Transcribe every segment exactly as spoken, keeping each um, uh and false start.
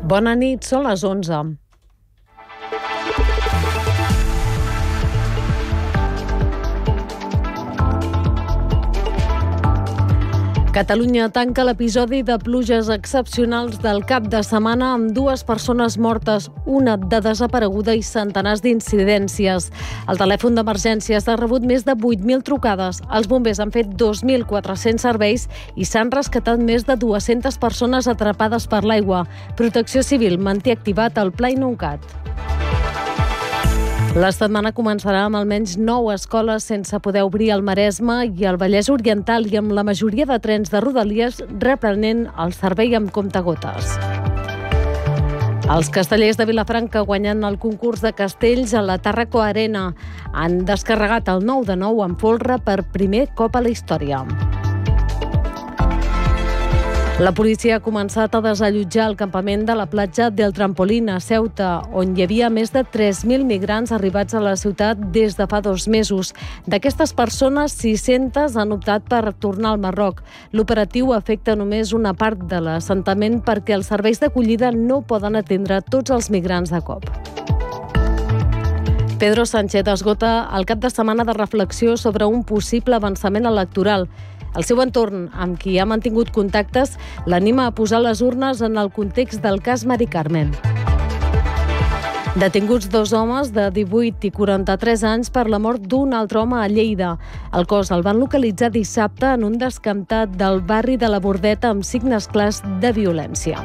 Bona nit, són les onze. Catalunya tanca l'episodi de pluges excepcionals del cap de setmana amb dues persones mortes, una de desapareguda i centenars d'incidències. El telèfon d'emergències ha rebut més de vuit mil trucades. Els bombers han fet dos mil quatre-cents serveis i s'han rescatat més de dues-centes persones atrapades per l'aigua. Protecció Civil manté activat el Pla Inuncat. La setmana començarà amb almenys nou escoles sense poder obrir al Maresme i al Vallès Oriental i amb la majoria de trens de Rodalies reprenent el servei amb comptagotes. Els castellers de Vilafranca guanyant el concurs de castells a la Tàrraco Arena han descarregat el nou de nou amb folre per primer cop a la història. La policia ha començat a desallotjar el campament de la platja del Trampolín a Ceuta, on hi havia més de tres mil migrants arribats a la ciutat des de fa dos mesos. D'aquestes persones, sis-centes han optat per tornar al Marroc. L'operatiu afecta només una part de l'assentament perquè els serveis d'acollida no poden atendre tots els migrants de cop. Pedro Sánchez esgota el cap de setmana de reflexió sobre un possible avançament electoral. El seu entorn, amb qui ha mantingut contactes, l'anima a posar les urnes en el context del cas Mari Carmen. Detinguts dos homes de divuit i quaranta-tres anys per la mort d'un altre home a Lleida. El cos el van localitzar dissabte en un descamptat del barri de la Bordeta amb signes clars de violència.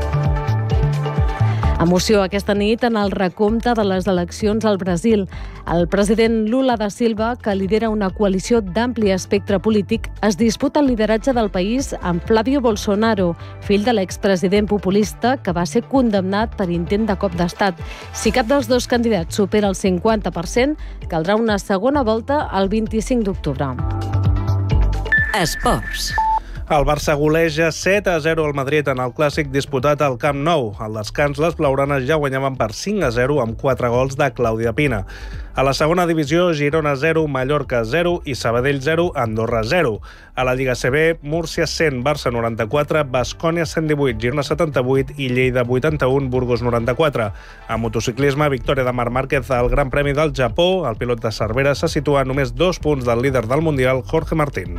Emoció aquesta nit en el recompte de les eleccions al Brasil. El president Lula da Silva, que lidera una coalició d'ampli espectre polític, es disputa el lideratge del país amb Flávio Bolsonaro, fill de l'expresident populista que va ser condemnat per intent de cop d'estat. Si cap dels dos candidats supera el cinquanta per cent, caldrà una segona volta el vint-i-cinc d'octubre. Esports. El Barça goleja set a zero al Madrid en el clàssic disputat al Camp Nou. Al descans, les blaugranes ja guanyaven per cinc a zero amb quatre gols de Clàudia Pina. A la segona divisió, Girona zero, Mallorca zero i Sabadell zero, Andorra zero. A la Lliga C B, Múrcia cent, Barça noranta-quatre, Baskonia cent divuit, Girona setanta-vuit i Lleida vuitanta-un, Burgos noranta-quatre. A motociclisme, victòria de Marc Márquez al Gran Premi del Japó. El pilot de Cervera se situa a només dos punts del líder del Mundial, Jorge Martín.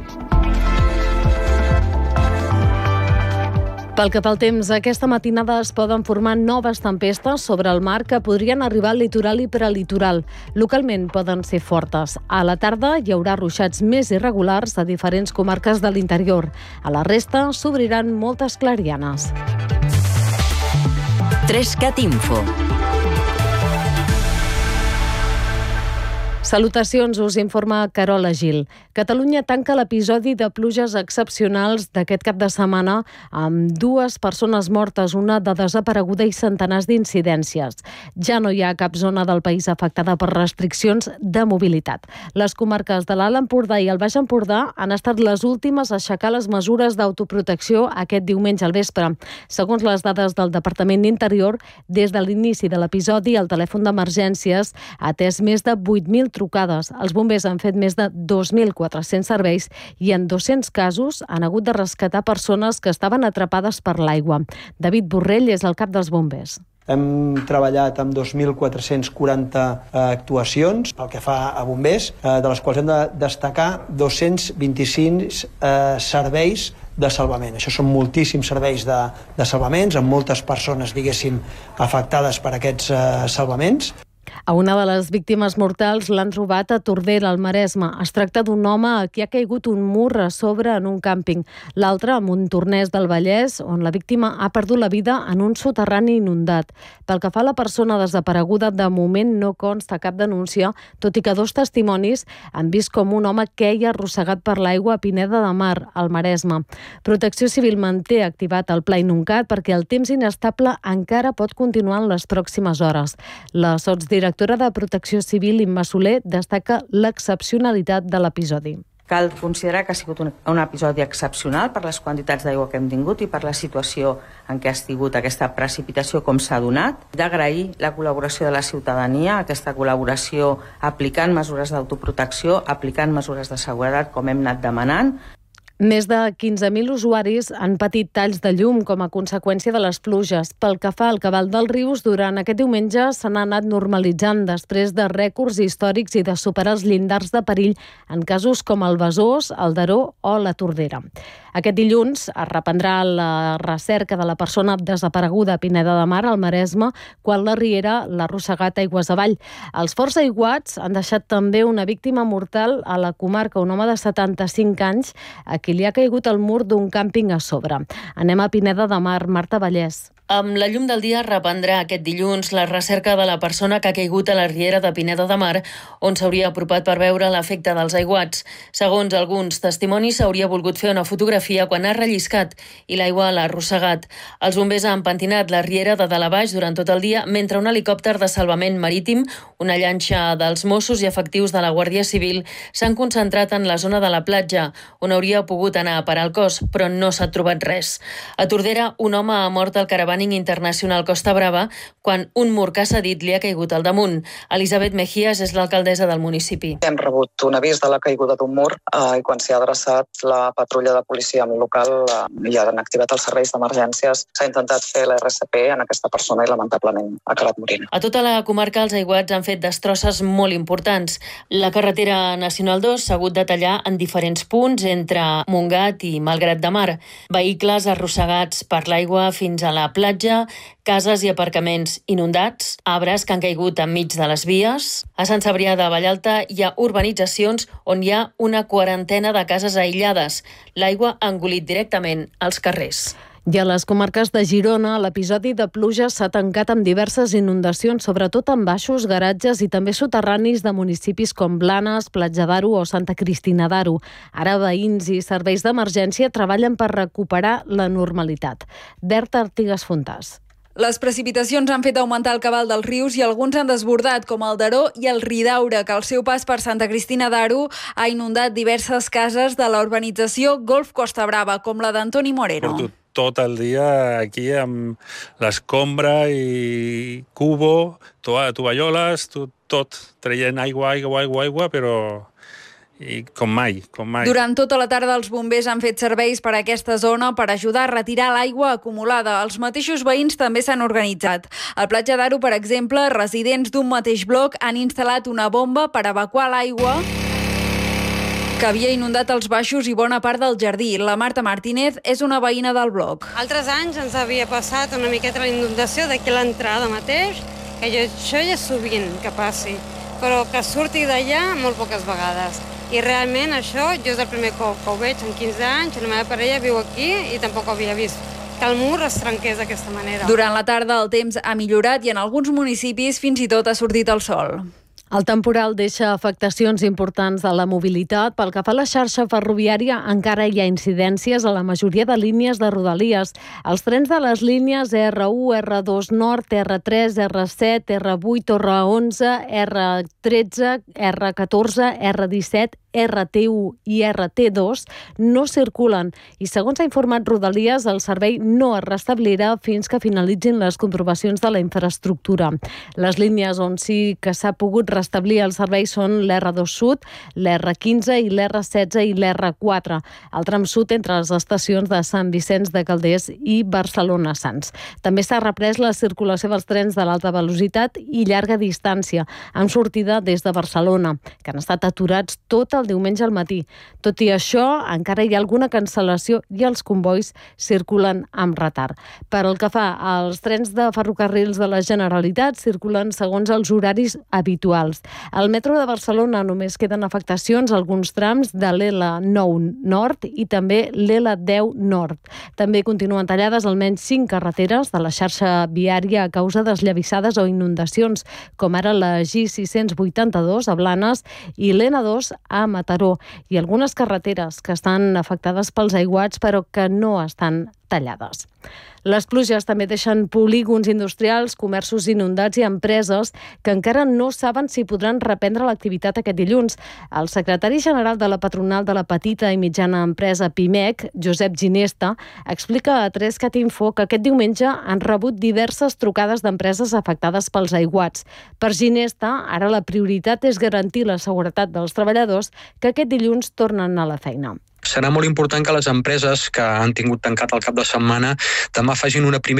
Pel que fa al temps, aquesta matinada es poden formar noves tempestes sobre el mar que podrien arribar al litoral i prelitoral. Localment poden ser fortes. A la tarda hi haurà ruixats més irregulars a diferents comarques de l'interior. A la resta s'obriran moltes clarianes. Trescat Info. Salutacions, us informa Carola Gil. Catalunya tanca l'episodi de pluges excepcionals d'aquest cap de setmana amb dues persones mortes, una de desapareguda i centenars d'incidències. Ja no hi ha cap zona del país afectada per restriccions de mobilitat. Les comarques de l'Alt Empordà i el Baix Empordà han estat les últimes a aixecar les mesures d'autoprotecció aquest diumenge al vespre. Segons les dades del Departament d'Interior, des de l'inici de l'episodi, el telèfon d'emergències ha atès més de vuit mil trucades. Els bombers han fet més de dos mil quatre-cents serveis i en dos-cents casos han hagut de rescatar persones que estaven atrapades per l'aigua. David Borrell és el cap dels bombers. Hem treballat amb dos mil quatre-cents quaranta actuacions pel que fa a bombers, de les quals hem de destacar dos-cents vint-i-cinc eh, serveis de salvament. Això són moltíssims serveis de, de salvaments, amb moltes persones, diguéssim, afectades per aquests eh, salvaments. A una de les víctimes mortals l'han trobat a Tordera, al Maresme. Es tracta d'un home a qui ha caigut un mur a sobre en un càmping. L'altre a Montornès del Vallès, on la víctima ha perdut la vida en un soterrani inundat. Pel que fa a la persona desapareguda, de moment no consta cap denúncia, tot i que dos testimonis han vist com un home queia arrossegat per l'aigua a Pineda de Mar, al Maresme. Protecció Civil manté activat el Pla Inuncat perquè el temps inestable encara pot continuar en les pròximes hores. La sotsdirectora de Protecció Civil, Imma Soler, destaca l'excepcionalitat de l'episodi. Cal considerar que ha sigut un, un episodi excepcional per les quantitats d'aigua que hem tingut i per la situació en què ha sigut aquesta precipitació com s'ha donat. D'agrair la col·laboració de la ciutadania, aquesta col·laboració aplicant mesures d'autoprotecció, aplicant mesures de seguretat com hem anat demanant. Més de quinze mil usuaris han patit talls de llum com a conseqüència de les pluges. Pel que fa al cabal dels rius, durant aquest diumenge s'han anat normalitzant després de rècords històrics i de superar els llindars de perill en casos com el Besòs, el Daró o la Tordera. Aquest dilluns es reprendrà la recerca de la persona desapareguda a Pineda de Mar, al Maresme, quan la riera l'ha arrossegat aigües avall. Els forts aiguats han deixat també una víctima mortal a la comarca, un home de setanta-cinc anys, a qui li ha caigut el mur d'un càmping a sobre. Anem a Pineda de Mar, Marta Vallès. Amb la llum del dia reprendrà aquest dilluns la recerca de la persona que ha caigut a la riera de Pineda de Mar, on s'hauria apropat per veure l'efecte dels aiguats. Segons alguns testimonis, s'hauria volgut fer una fotografia quan ha relliscat i l'aigua l'ha arrossegat. Els bombers han pentinat la riera de dalt a baix durant tot el dia, mentre un helicòpter de salvament marítim, una llanxa dels Mossos i efectius de la Guàrdia Civil s'han concentrat en la zona de la platja, on hauria pogut anar a parar el cos, però no s'ha trobat res. A Tordera, un home ha mort al caravaning internacional Costa Brava quan un mur que ha cedit li ha caigut al damunt. Elisabet Mejías és l'alcaldessa del municipi. Hem rebut un avís de la caiguda d'un mur eh, i quan s'hi ha adreçat la patrulla de policia local eh, i han activat els serveis d'emergències. S'ha intentat fer l'R C P en aquesta persona i lamentablement ha acabat morint. A tota la comarca els aiguats han fet destrosses molt importants. La carretera nacional dos s'ha hagut de tallar en diferents punts entre Montgat i Malgrat de Mar. Vehicles arrossegats per l'aigua fins a la platja, cases i aparcaments inundats, arbres que han caigut enmig de les vies. A Sant Cebrià de Vallalta hi ha urbanitzacions on hi ha una quarantena de cases aïllades. L'aigua ha engolit directament als carrers. I a les comarques de Girona, l'episodi de pluja s'ha tancat amb diverses inundacions, sobretot en baixos, garatges i també soterranis de municipis com Blanes, Platja d'Aro o Santa Cristina d'Aro. Ara veïns i serveis d'emergència treballen per recuperar la normalitat. Berta Artigas Fontàs. Les precipitacions han fet augmentar el cabal dels rius i alguns han desbordat, com el Daró i el Ridaura, que al seu pas per Santa Cristina d'Aro ha inundat diverses cases de la urbanització Golf Costa Brava, com la d'Antoni Moreno. Tot el dia aquí amb l'escombra i cubo, tovalloles, tot, tot traient aigua, aigua, aigua, aigua, però i com mai, com mai. Durant tota la tarda els bombers han fet serveis per a aquesta zona per ajudar a retirar l'aigua acumulada. Els mateixos veïns també s'han organitzat. Al Platja d'Aro, per exemple, residents d'un mateix bloc han instal·lat una bomba per evacuar l'aigua que havia inundat els baixos i bona part del jardí. La Marta Martínez és una veïna del bloc. Altres anys ens havia passat una miqueta la inundació d'aquí a l'entrada mateix, que jo, això ja és sovint que passi, però que surti d'allà molt poques vegades. I realment això, jo és el primer cop que ho veig en quinze anys, la meva parella viu aquí i tampoc havia vist que el mur es trenqués d'aquesta manera. Durant la tarda el temps ha millorat i en alguns municipis fins i tot ha sortit el sol. El temporal deixa afectacions importants a la mobilitat. Pel que fa a la xarxa ferroviària, encara hi ha incidències a la majoria de línies de Rodalies. Els trens de les línies R u, R dos Nord, R tres, R set, R vuit, R onze, R tretze, R catorze, R disset, R T u i R T dos no circulen i, segons ha informat Rodalies, el servei no es restablirà fins que finalitzin les comprovacions de la infraestructura. Les línies on sí que s'ha pogut restablir el servei són l'R dos Sud, l'R quinze i l'R setze i l'R quatre, el tram sud entre les estacions de Sant Vicenç de Calders i Barcelona-Sants. També s'ha reprès la circulació dels trens de l'alta velocitat i llarga distància, amb sortida des de Barcelona, que han estat aturats tot el diumenge al matí. Tot i això, encara hi ha alguna cancel·lació i els convois circulen amb retard. Per el que fa als trens de ferrocarrils de la Generalitat, circulen segons els horaris habituals. Al metro de Barcelona només queden afectacions a alguns trams de l'L nou Nord i també l'L deu Nord. També continuen tallades almenys cinc carreteres de la xarxa viària a causa d'esllavissades o inundacions, com ara la G sis cents vuitanta-dos a Blanes i l'N dos a Mataró, i algunes carreteres que estan afectades pels aiguats però que no estan tallades. Les pluges també deixen polígons industrials, comerços inundats i empreses que encara no saben si podran reprendre l'activitat aquest dilluns. El secretari general de la patronal de la petita i mitjana empresa Pimec, Josep Ginesta, explica a tres cat info que aquest diumenge han rebut diverses trucades d'empreses afectades pels aiguats. Per Ginesta, ara la prioritat és garantir la seguretat dels treballadors que aquest dilluns tornen a la feina. Serà molt important que les empreses que han tingut tancat el cap de setmana demà facin una primera